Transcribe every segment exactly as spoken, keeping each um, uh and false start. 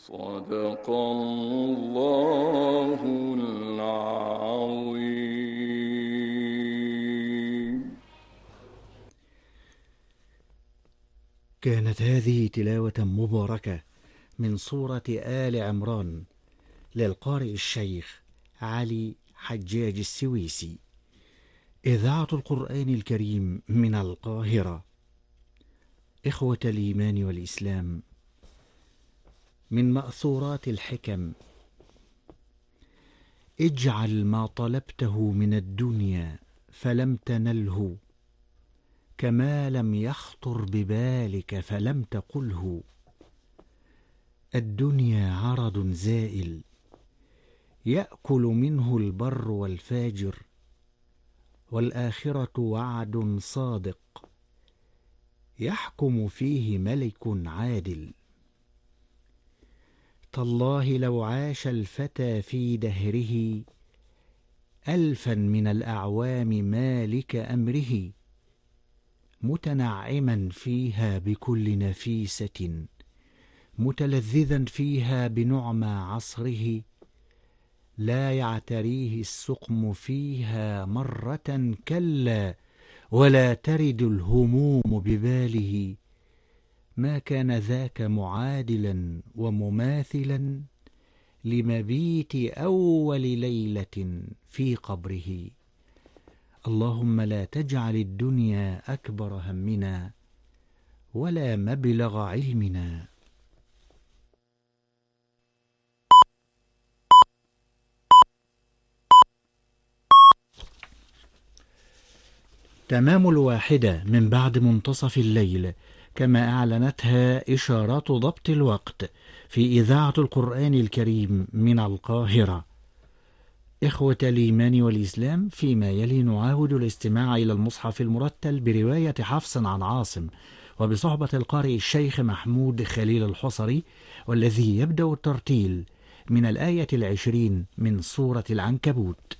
صدق الله العظيم. كانت هذه تلاوة مباركة من سورة آل عمران للقارئ الشيخ علي حجاج السويسي، إذاعة القرآن الكريم من القاهرة. إخوة الإيمان والإسلام، من مأثورات الحكم: اجعل ما طلبته من الدنيا فلم تنله، كما لم يخطر ببالك فلم تقله. الدنيا عرض زائل، يأكل منه البر والفاجر، والآخرة وعد صادق، يحكم فيه ملك عادل. تالله لو عاش الفتى في دهره ألفا من الأعوام مالك أمره، متنعما فيها بكل نفيسة، متلذذا فيها بنعمى عصره، لا يعتريه السقم فيها مرة كلا، ولا ترد الهموم بباله. ما كان ذاك معادلا ومماثلا لمبيت أول ليلة في قبره. اللهم لا تجعل الدنيا أكبر همنا ولا مبلغ علمنا. تمام الواحدة من بعد منتصف الليل، كما أعلنتها إشارات ضبط الوقت في إذاعة القرآن الكريم من القاهرة. إخوة الإيمان والإسلام، فيما يلي نعاود الاستماع إلى المصحف المرتل برواية حفص عن عاصم، وبصحبة القارئ الشيخ محمود خليل الحصري، والذي يبدأ الترتيل من الآية العشرين من سورة العنكبوت.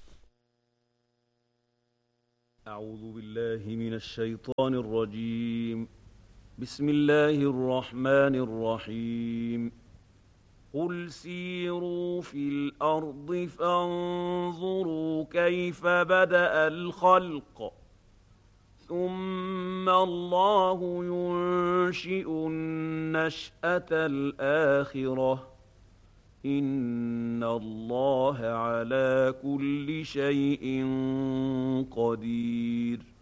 أعوذ بالله من الشيطان الرجيم. بسم الله الرحمن الرحيم. قل سيروا في الأرض فانظروا كيف بدأ الخلق ثم الله ينشئ النشأة الآخرة إن الله على كل شيء قدير.